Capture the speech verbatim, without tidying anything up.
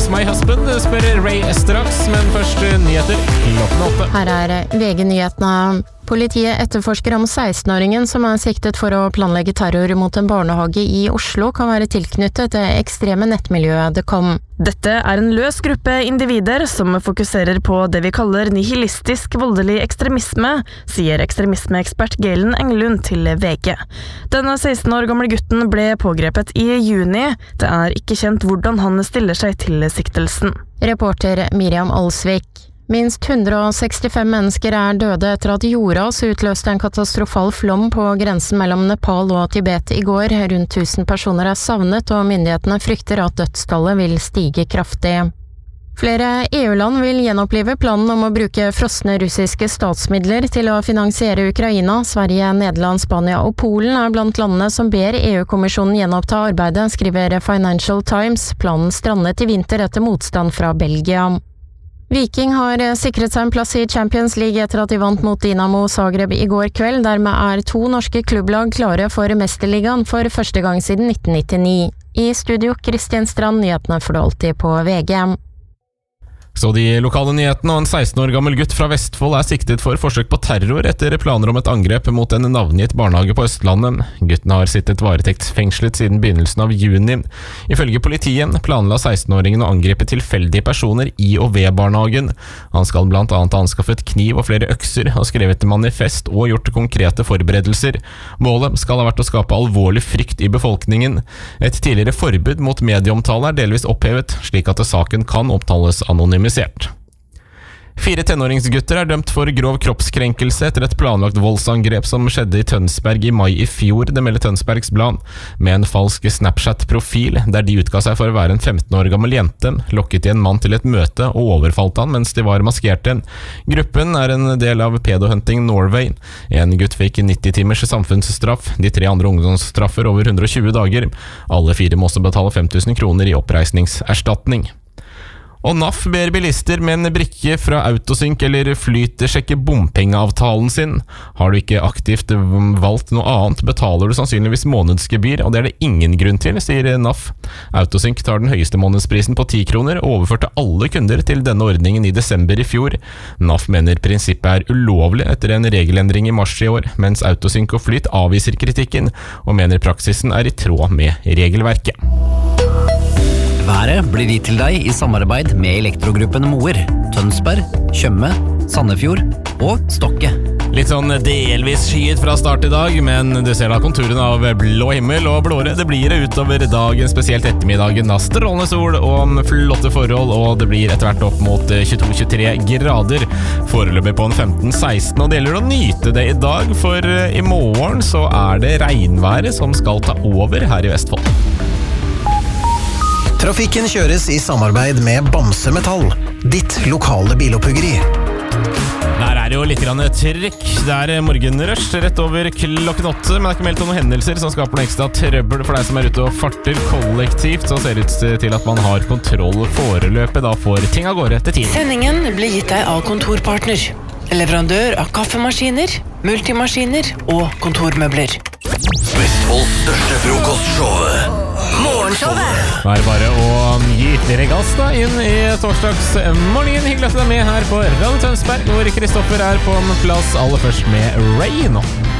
Kiss My Husband, spør Ray straks, men først nyheter klokken åtte. Her er V G-nyhetene. Politiet etterforsker om seksten-åringen som er siktet for å planlegge terror mot en barnehage i Oslo kan være tilknyttet det ekstreme nettmiljøet det kom. Dette er en løs gruppe individer som fokuserer på det vi kaller nihilistisk voldelig ekstremisme, sier ekstremismeekspert Galen Englund til V G. Denne seksten år gamle gutten ble pågrepet i juni. Det er ikke kjent hvordan han stiller seg til siktelsen. Reporter Miriam Alsvik. Minst hundre og sekstifem mennesker er døde etter at jordras utløste en katastrofal flom på grensen mellom Nepal og Tibet i går. Rundt tusen personer er savnet, og myndighetene frykter at dødstallet vil stige kraftig. Flere E U-land vil gjenopplive planen om å bruke frosne russiske statsmidler til å finansiere Ukraina. Sverige, Nederland, Spania og Polen er blant landene som ber E U-kommisjonen gjenoppta arbeidet, skriver Financial Times. Planen strandet i vinter etter motstand fra Belgia. Viking har sikret seg en plass i Champions League etter at de vant mot Dinamo Zagreb i går kveld. Dermed er to norske klubblag klare for Mesterligaen for første gang siden nitten nittini. I studio Kristian Strand, nyhetene får du alltid på V G. Så de lokale nyhetene, og en seksten år gammel gutt fra Vestfold er siktet for forsøk på terror etter planer om et angrep mot en navngitt barnehage på Østlandet. Gutten har sittet varetektsfengslet siden begynnelsen av juni. Ifølge politiet planla seksten-åringen å angripe tilfeldige personer i og ved barnehagen. Han skal blant annet ha anskaffet kniv og flere økser, og skrevet manifest og gjort konkrete forberedelser. Målet skal ha vært å skape alvorlig frykt i befolkningen. Et tidligere forbud mot medieomtale er delvis opphevet, slik at saken kan omtales anonymt. Fire tenåringsgutter er dømt for grov kroppskrenkelse etter et planlagt voldsangrep som skjedde i Tønsberg i mai i fjor, det melder Tønsbergs Blad. Med en falsk Snapchat-profil, der de utga seg for å være en femten år gammel jente, lokket de en mann til et møte og overfalt han mens de var maskerte. Gruppen er en del av Pedohunting Norway. En gutt fikk nitti timers samfunnsstraff, de tre andre ungdomsstraffer over hundre og tjue dager. Alle fire må også betale fem tusen kroner i oppreisningserstatning. Og N A F ber bilister med en brikke fra Autosync eller Flyt sjekke bompengeavtalen sin. Har du ikke aktivt valgt noe annet, betaler du sannsynligvis månedsgebyr, og det er det ingen grunn til, sier N A F. Autosync tar den høyeste månedsprisen på ti kroner og overførte alle kunder til denne ordningen i desember i fjor. N A F mener prinsippet er ulovlig etter en regelendring i mars i år, mens Autosync og Flyt avviser kritikken og mener praksisen er i tråd med regelverket. Været blir gitt til deg i samarbeid med Elektrogruppen Moer, Tønsberg, Tjøme, Sandefjord og Stokke. Litt sånn delvis skyet fra start i dag, men du ser da konturen av blå himmel og blåre. Det blir det utover dagen, spesielt ettermiddagen. Da strålende sol og flotte forhold, og det blir etter hvert opp mot tjueto til tjuetre grader. Foreløpig på en femten til seksten, og det gjelder å nyte det i dag, for i morgen så er det regnværet som skal ta over her i Vestfold. Trafikken kjøres i samarbeid med Bamse Metall, ditt lokale biloppuggeri. Der er jo litt grann trykk. Det er morgenrush rett over klokken åtte, men det er ikke meldt om noen hendelser som skaper noe ekstra trøbbel for deg som er ute og farter kollektivt. Så ser det ut til at man har kontroll foreløpet, da får ting av gårde til tiden. Sendingen blir gitt deg av Kontorpartner, leverandør av kaffemaskiner, multimaskiner og kontormøbler. Vestfolds største frokostshowet. Morgenshowet! Det er bare å gi ytterligere gass da inn i torsdagsmorgen. Hyggelig at du er med her på Radio Tønsberg, hvor Kristoffer er på en plass aller først med Ray nå.